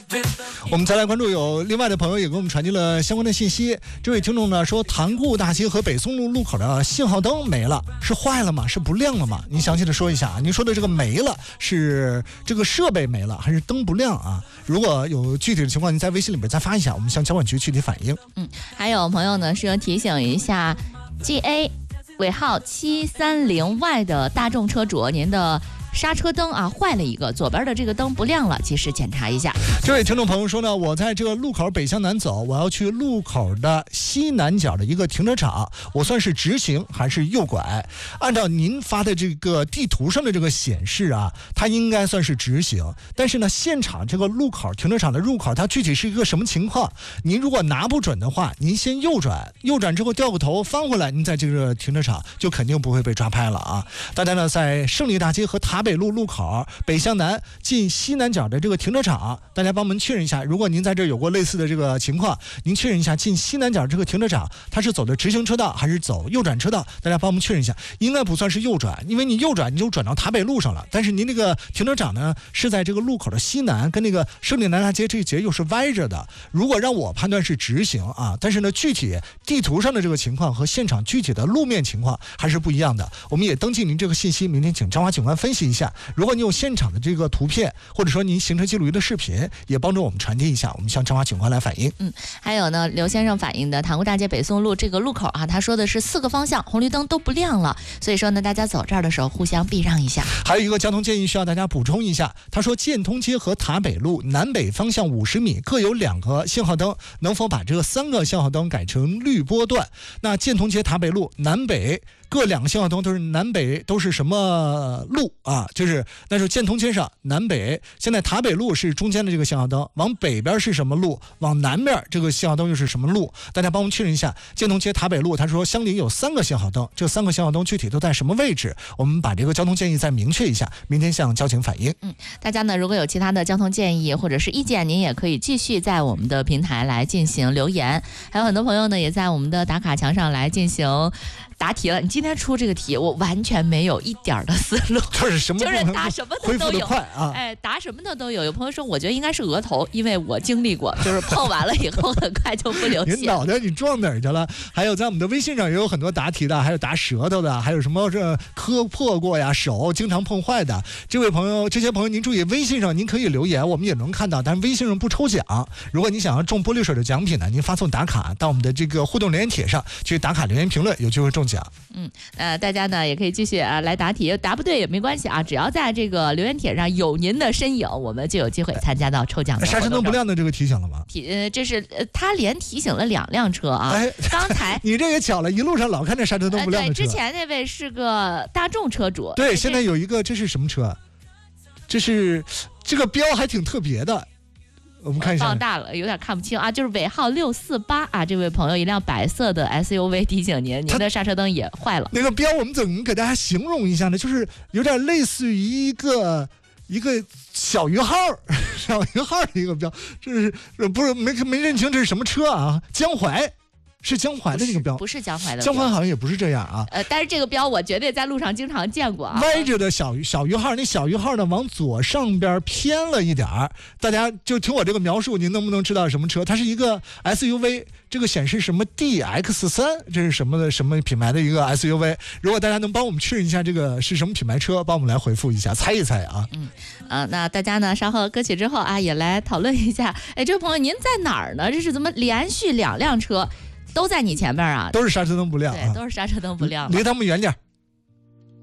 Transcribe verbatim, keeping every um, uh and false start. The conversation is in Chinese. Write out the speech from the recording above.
我们再来关注，有另外的朋友也给我们传递了相关的信息。这位听众呢说，塘沽大街和北松路路口的信号灯没了，是坏了吗？是不亮了吗？您详细的说一下啊。您说的这个没了，是这个设备没了，还是灯不亮啊？如果有具体的情况，您在微信里边再发一下，我们向交管局具体反映。 嗯，还有朋友呢是提醒一下 G A 尾号七三零 Y 的大众车主，您的刹车灯啊坏了一个，左边的这个灯不亮了，及时检查一下。 这位听众朋友说呢，我在这个路口北向南走，我要去路口的西南角的一个停车场，我算是直行还是右拐？按照您发的这个地图上的这个显示啊，它应该算是直行，但是呢，现场这个路口停车场的入口它具体是一个什么情况？您如果拿不准的话，您先右转，右转之后掉个头翻回来，您在这个停车场就肯定不会被抓拍了啊！大家呢在胜利大街和塔北路路口北向南进西南角的这个停车场，大家帮我们确认一下，如果您在这有过类似的这个情况，您确认一下进西南角这个停车场它是走的直行车道还是走右转车道，大家帮我们确认一下。应该不算是右转，因为你右转你就转到塔北路上了，但是您那个停车场呢是在这个路口的西南，跟那个胜利南大街这一节又是歪着的。如果让我判断是直行啊，但是呢具体地图上的这个情况和现场具体的路面情况还是不一样的。我们也登记您这个信息，明天请张华警官分析一下。如果你有现场的这个图片，或者说您行车记录仪的视频，也帮助我们传递一下，我们向张华警官来反映。 嗯，还有呢，刘先生反映的塘沽大街北松路这个路口啊，他说的是四个方向红绿灯都不亮了，所以说呢，大家走这儿的时候互相避让一下。 还有一个交通建议需要大家补充一下，他说建通街和塔北路南北方向五十米各有两个信号灯，能否把这三个信号灯改成绿波段？那建通街塔北路南北各两个信号灯都是南北都是什么路啊？就是那是建通街上南北，现在塔北路是中间的这个信号灯，往北边是什么路？往南边这个信号灯又是什么路？大家帮我们确认一下。建通街塔北路，他说相邻有三个信号灯，这三个信号灯具体都在什么位置？我们把这个交通建议再明确一下，明天向交警反映。 嗯，大家呢如果有其他的交通建议或者是意见，您也可以继续在我们的平台来进行留言。还有很多朋友呢也在我们的打卡墙上来进行答题了。你今天出这个题，我完全没有一点的思路， 就是什么就是答什么的都有， 啊、 哎，答什么的都有。有朋友说，我觉得应该是额头，因为我经历过，就是碰完了以后很快就不流血。 你脑袋你撞哪儿去了？还有在我们的微信上也有很多答题的，还有答舌头的，还有什么这磕破过呀，手经常碰坏的。这位朋友，这些朋友您注意，微信上您可以留言，我们也能看到，但是微信上不抽奖。如果你想要中玻璃水的奖品呢，您发送打卡到我们的这个互动留言帖上去打卡留言评论，有机会中奖。 嗯，呃，大家呢也可以继续啊来答题，答不对也没关系啊，只要在这个留言帖上有您的身影，我们就有机会参加到抽奖的活动中。 刹车灯不亮的这个提醒了吗？ 提呃，这是呃，他连提醒了两辆车啊。哎，刚才你这也巧了，一路上老看着刹车灯不亮的车。 呃、对，之前那位是个大众车主。 对，现在有一个，这是什么车？这是这个标还挺特别的。我们看一下， 放大了有点看不清啊，就是尾号六四八啊，这位朋友一辆白色的 S U V 提醒您，您的刹车灯也坏了。 那个标我们怎么给大家形容一下呢？就是有点类似于一个一个小鱼号，小鱼号的一个标，这是不是没没认清这是什么车啊？江淮。是江淮的那个标， 不是江淮的标， 江淮好像也不是这样啊。 呃，但是这个标我绝对在路上经常见过啊。 歪着的小鱼小鱼号，那小鱼号呢往左上边偏了一点儿，大家就听我这个描述，您能不能知道什么车？它是一个 S U V， 这个显示什么 D X 三， 这是什么的什么品牌的一个 S U V？ 如果大家能帮我们确认一下这个是什么品牌车，帮我们来回复一下，猜一猜啊。 嗯，呃，那大家呢稍后歌曲之后啊，也来讨论一下。哎，这位朋友您在哪儿呢？这是怎么连续两辆车？都在你前面啊， 都是刹车灯不亮、啊， 对，都是刹车灯不亮， 离他们远点。